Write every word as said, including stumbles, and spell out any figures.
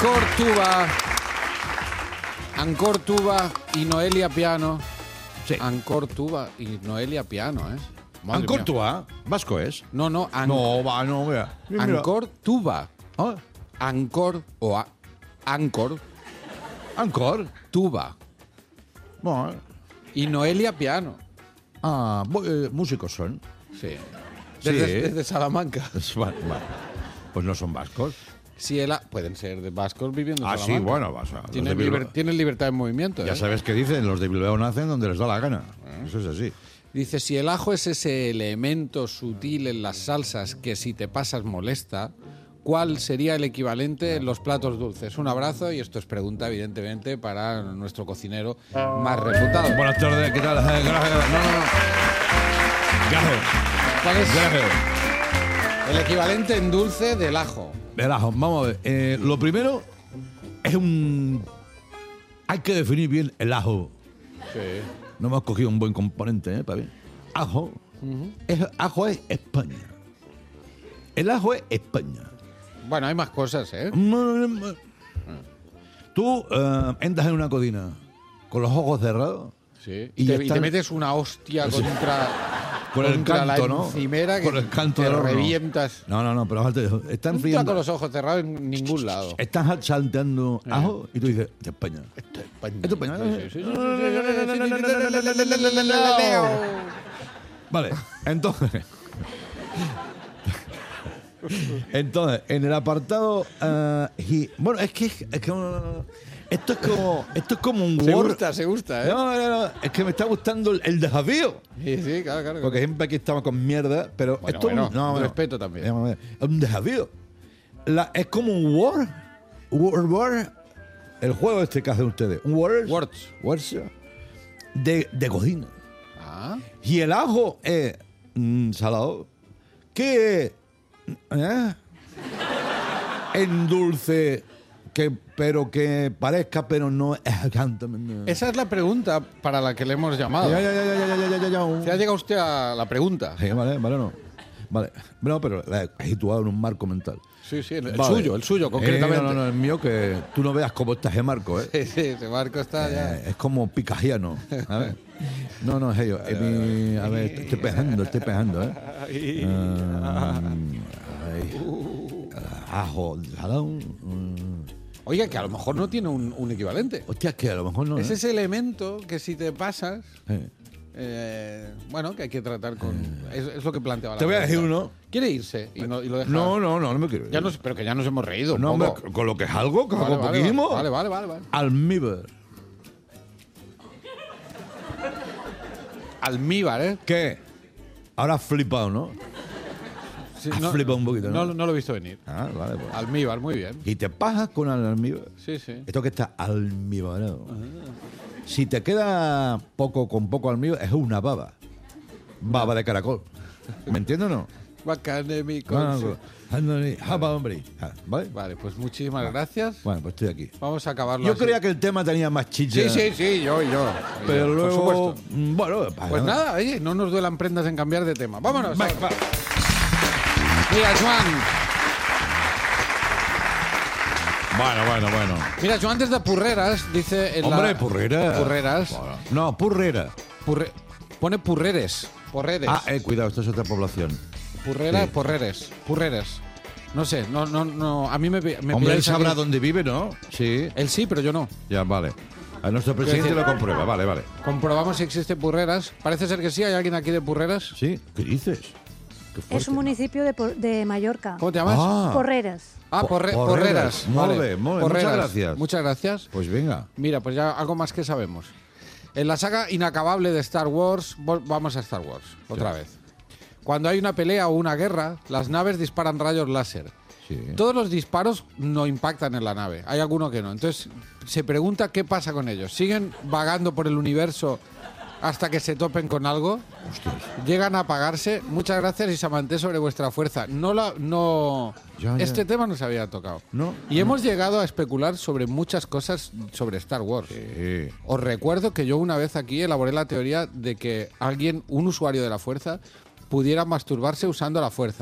Ancor Tuba, Ancor Tuba y Noelia Piano. Sí. Ancor Tuba y Noelia Piano, ¿eh? Madre Ancor mía. Tuba, vasco es. No, no, An- No, va, no, mira. Mira. Ancor Tuba. Ah, Ancor o a- Ancor Ancor. Tuba Bueno, y Noelia Piano. ah, bu- eh, músicos son. Sí. Desde, Sí. desde Salamanca. Es- Bueno, bueno. Pues no son vascos. Si el a- pueden ser de vascos viviendo en Ah, sí, Salamanca. bueno, vas a. los Tienen, de Bilbao- liber- tienen libertad de movimiento. Ya ¿eh? sabes qué dicen, los de Bilbao nacen donde les da la gana. Eso es así. Dice, si el ajo es ese elemento sutil en las salsas que si te pasas molesta, ¿cuál sería el equivalente en los platos dulces? Un abrazo y esto es pregunta, evidentemente, para nuestro cocinero más reputado. Buenas tardes, ¿qué tal? Eh, Gracias. No, no, no. Gracias. ¿Cuál es Gracias. el equivalente en dulce del ajo? El ajo, vamos a ver. Eh, lo primero es un. Hay que definir bien el ajo. Sí. No hemos cogido un buen componente, ¿eh? Para bien. Ajo. es, ajo es España. El ajo es España. Bueno, hay más cosas, ¿eh? Tú eh, entras en una cocina con los ojos cerrados. Sí. Y Y, te, y te están- metes una hostia contra, Con el contra canto, la ¿no? encimera que Con el canto te del horno. revientas. No, no, no, pero aparte, están No está con friendo. los ojos cerrados en ningún lado. Estás salteando ajo y tú dices, de España. Esto es España. Esto es España. Sí, sí, sí, sí, sí, sí, sí. Vale, entonces. Entonces, en el apartado. eh, y- bueno, es que. Es que uh, esto es como. Esto es como un Se Word. gusta, se gusta, ¿eh? No, no, no. Es que me está gustando el, el desafío. Sí, sí, claro, claro. Porque siempre aquí estamos con mierda, pero Bueno, esto bueno, es un, no, bueno, respeto también. vamos a ver, es un desafío. La- es como un Word. Word, Word. El juego este que hacen ustedes. Un Word. Words. Words. De, de cocina. Ah, Y el ajo es mm, salado. ¿Qué es? ¿Eh? En dulce, que, pero que parezca, pero no es exactamente. esa es la pregunta para la que le hemos llamado. Ya, ya, ya, ya, ya, ya, ya, ya, ya. Se ha llegado usted a la pregunta. Sí, vale, vale, no. Vale. No, pero la he situado en un marco mental. Sí, sí, el, el Vale. suyo, el suyo, Eh, concretamente. no, no, no, el mío, que tú no veas cómo está ese marco, ¿eh? Sí, sí, ese barco está ya. Eh, es como picajiano. A ver. No, no, es ello. Es mi- a ver, estoy pegando, estoy pegando, ¿eh? Ah, ay. Ajo, salado. mm. Oiga, que a lo mejor no tiene un, un equivalente. Hostia, es que a lo mejor no. Es ¿eh? ese elemento que si te pasas, Eh. eh, bueno, que hay que tratar con... Es, es lo que planteaba la Te voy a decir pregunta. uno. ¿Quiere irse? Y, no, y lo deja... No, no, no, no me quiero ir. Ya nos, pero que ya nos hemos reído. un No, poco. hombre, con lo que es algo, con Vale, algo vale, poquísimo. vale, vale, vale, vale. Almíbar. Almíbar, ¿eh? ¿Qué? Ahora has flipado, ¿no? Sí, Has flipado un poquito, ¿no? No, no lo he visto venir. Ah, vale, pues. Almíbar, muy bien. Y te pasas con el almíbar. Sí, sí. Esto que está almibarado. Si te queda poco con poco almíbar, es una baba. Baba de caracol. ¿Me entiendes o no? Bacadémico. No, no, no. Ándale, japa, hombre. Ah, ¿Vale? Vale, pues muchísimas gracias. Bueno, pues estoy aquí. Vamos a acabarlo Yo así. creía que el tema tenía más chicha. Sí, sí, sí, yo y yo. y Pero yo, luego. Por supuesto. mm, Bueno, Pues nada, oye, no nos duelan prendas en cambiar de tema. Vámonos. Va, ahora. va. Mira, Joan. Bueno, bueno, bueno. Mira, Joan desde Purreras dice... En Hombre, la... purrera. Purreras. Bueno, no, purrera. Purre- Pone Purreres. Porreres. Ah, eh, cuidado, esto es otra población. Purreras, sí. Porreres. Purreres. No sé, no, no, no. A mí me, me Hombre, él pilláis sabrá aquí. dónde vive, ¿no? Sí. Él sí, pero yo no. Ya, vale. A nuestro presidente decir- lo comprueba, vale, vale. Comprobamos si existe Purreras. Parece ser que sí. ¿Hay alguien aquí de Purreras? ¿Sí? ¿Qué dices? Qué Es fuerte. un municipio de, Por- de Mallorca. ¿Cómo te llamas? Ah, Porreras. Ah, Po- porre- Porreras. Porreras. Molt Vale. bé, molt bé. Porreras. Muchas gracias. Muchas gracias. pues venga. Mira, pues ya algo más que sabemos. En la saga inacabable de Star Wars, vol- vamos a Star Wars, otra Sí. vez. Cuando hay una pelea o una guerra, las naves disparan rayos láser. Sí. Todos los disparos no impactan en la nave, hay alguno que no. Entonces se pregunta qué pasa con ellos. ¿Siguen vagando por el universo hasta que se topen con algo? Hostias. ¿Llegan a apagarse? Muchas gracias y Samanté sobre vuestra fuerza. No la, no. Ya, ya. Este tema no se había tocado. No, Y hemos llegado a especular sobre muchas cosas sobre Star Wars. Sí. Os recuerdo que yo una vez aquí elaboré la teoría de que alguien, un usuario de la fuerza, pudiera masturbarse usando la fuerza.